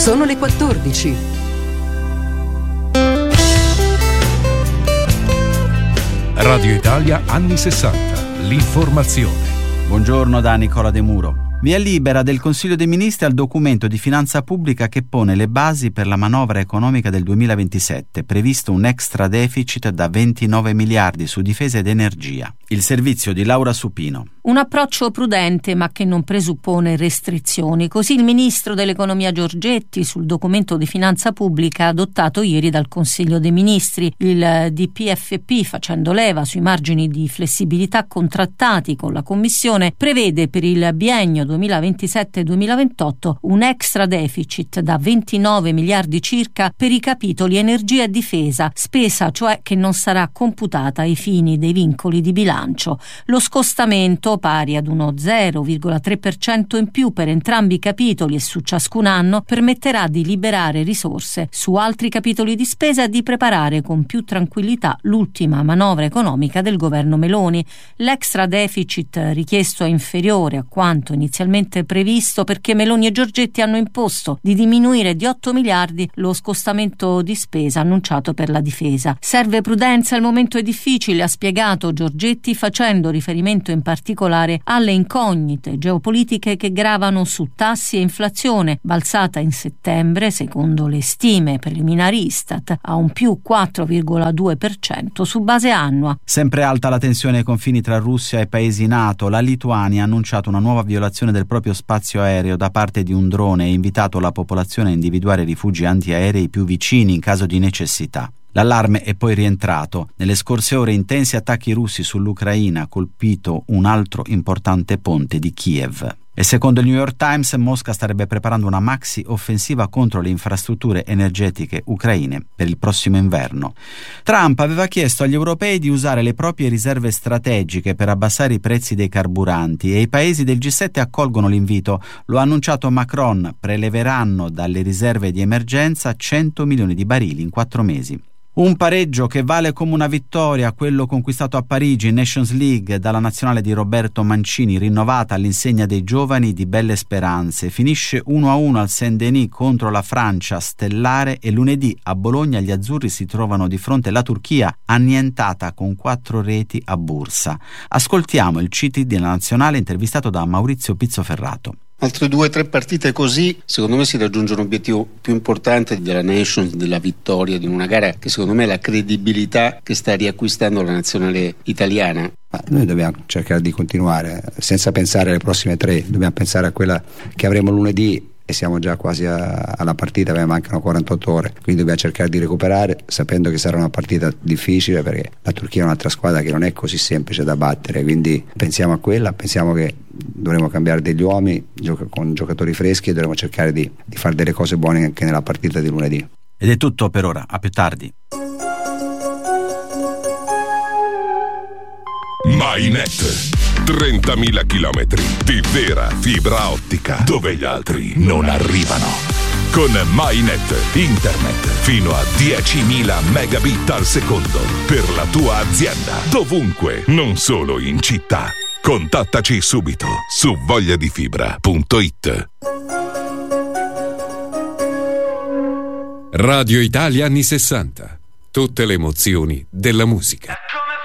Sono le 14. Radio Italia anni 60. L'informazione. Buongiorno da Nicola De Muro. Via libera del Consiglio dei Ministri al documento di finanza pubblica che pone le basi per la manovra economica del 2027, previsto un extra deficit da 29 miliardi su difesa ed energia. Il servizio di Laura Supino. Un approccio prudente ma che non presuppone restrizioni. Così il ministro dell'economia Giorgetti sul documento di finanza pubblica adottato ieri dal Consiglio dei Ministri. Il DPFP, facendo leva sui margini di flessibilità contrattati con la Commissione, prevede per il biennio 2027-2028 un extra deficit da 29 miliardi circa per i capitoli energia e difesa, spesa cioè che non sarà computata ai fini dei vincoli di bilancio. Lo scostamento, pari ad uno 0,3% in più per entrambi i capitoli e su ciascun anno, permetterà di liberare risorse su altri capitoli di spesa e di preparare con più tranquillità l'ultima manovra economica del governo Meloni. L'extra deficit richiesto è inferiore a quanto inizialmente previsto perché Meloni e Giorgetti hanno imposto di diminuire di 8 miliardi lo scostamento di spesa annunciato per la difesa. Serve prudenza, il momento è difficile, ha spiegato Giorgetti, facendo riferimento in particolare alle incognite geopolitiche che gravano su tassi e inflazione, balzata in settembre, secondo le stime preliminari Istat, a un più 4,2% su base annua. Sempre alta la tensione ai confini tra Russia e paesi NATO. La Lituania ha annunciato una nuova violazione del proprio spazio aereo da parte di un drone e invitato la popolazione a individuare rifugi antiaerei più vicini in caso di necessità. L'allarme è poi rientrato. Nelle scorse ore intensi attacchi russi sull'Ucraina ha colpito un altro importante ponte di Kiev. E secondo il New York Times, Mosca starebbe preparando una maxi offensiva contro le infrastrutture energetiche ucraine per il prossimo inverno. Trump aveva chiesto agli europei di usare le proprie riserve strategiche per abbassare i prezzi dei carburanti e i paesi del G7 accolgono l'invito. Lo ha annunciato Macron: preleveranno dalle riserve di emergenza 100 milioni di barili in 4 mesi. Un pareggio che vale come una vittoria, quello conquistato a Parigi in Nations League dalla nazionale di Roberto Mancini, rinnovata all'insegna dei giovani di belle speranze. Finisce 1-1 al Saint-Denis contro la Francia stellare e lunedì a Bologna gli azzurri si trovano di fronte alla Turchia, annientata con 4 reti a Bursa. Ascoltiamo il CT della nazionale intervistato da Maurizio Pizzoferrato. Altre 2 o 3 partite così, secondo me si raggiunge un obiettivo più importante della Nations, della vittoria, di una gara che secondo me è la credibilità che sta riacquistando la nazionale italiana. Ma noi dobbiamo cercare di continuare senza pensare alle prossime 3, dobbiamo pensare a quella che avremo lunedì e siamo già quasi alla partita, mancano 48 ore, quindi dobbiamo cercare di recuperare sapendo che sarà una partita difficile perché la Turchia è un'altra squadra che non è così semplice da battere, quindi pensiamo a quella, pensiamo che dovremo cambiare degli uomini con giocatori freschi e dovremo cercare di fare delle cose buone anche nella partita di lunedì. Ed è tutto per ora, a più tardi. MyNet, 30.000 chilometri di vera fibra ottica dove gli altri non arrivano. Con MyNet, internet fino a 10.000 megabit al secondo per la tua azienda, dovunque, non solo in città. Contattaci subito su vogliadifibra.it. Radio Italia anni 60. Tutte le emozioni della musica.